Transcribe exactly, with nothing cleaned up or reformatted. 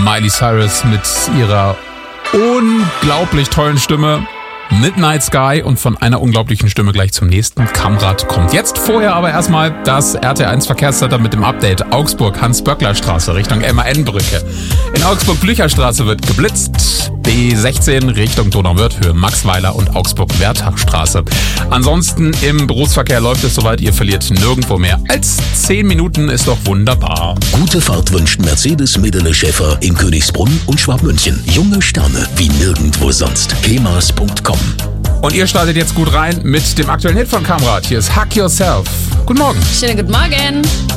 Miley Cyrus mit ihrer unglaublich tollen Stimme. Midnight Sky und von einer unglaublichen Stimme gleich zum nächsten. Kamrad kommt jetzt. Vorher aber erstmal das R T eins Verkehrscenter mit dem Update. Augsburg, Hans-Böckler-Straße Richtung M A N-Brücke. In Augsburg-Blücherstraße wird geblitzt. B sechzehn Richtung Donauwörth, Höhe Maxweiler und Augsburg-Wertachstraße. Ansonsten im Berufsverkehr läuft es soweit, ihr verliert nirgendwo mehr als zehn Minuten, ist doch wunderbar. Gute Fahrt wünscht Mercedes Medele Schäfer in Königsbrunn und Schwabmünchen. Junge Sterne wie nirgendwo sonst. kemas punkt com. Und ihr startet jetzt gut rein mit dem aktuellen Hit von Kamrad. Hier ist Hack Yourself. Guten Morgen. Schönen guten Morgen.